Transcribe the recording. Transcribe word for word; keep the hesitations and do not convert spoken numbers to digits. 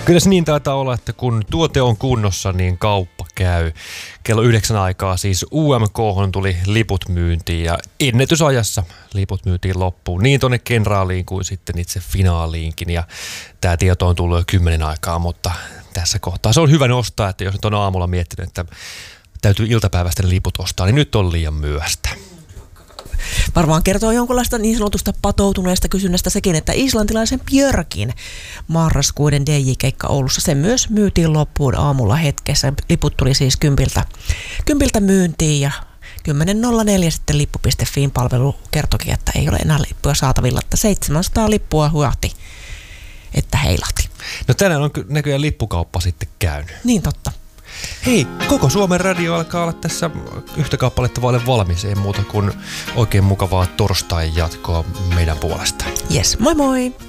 Kyllä se niin taitaa olla, että kun tuote on kunnossa, niin kauppa käy. Kello yhdeksän aikaa siis U M K:hon tuli liput myyntiin ja ennätysajassa liput myytiin loppuun. Niin tuonne kenraaliin kuin sitten itse finaaliinkin. Ja tämä tieto on tullut jo kymmenen aikaa, mutta tässä kohtaa se on hyvä nostaa, että jos nyt on aamulla miettinyt, että täytyy iltapäivästä ne liput ostaa, niin nyt on liian myöhäistä. Varmaan kertoo jonkunlaista niin sanotusta patoutuneesta kysynnästä sekin, että islantilaisen Björkin marraskuuden D J-keikka Oulussa, se myös myytiin loppuun aamulla hetkessä. Liput tuli siis kympiltä, kympiltä myyntiin ja kymmenen nolla neljä sitten lippu piste fiin palvelu kertokin, että ei ole enää lippuja saatavilla, että seitsemänsataa lippua huahti, että heilahti. No tänään on näköjään lippukauppa sitten käynyt. Niin totta. Hei, koko Suomen radio alkaa olla tässä yhtä kappaletta vaille valmis, ei muuta kuin oikein mukavaa torstai jatkoa meidän puolesta. Yes, moi moi!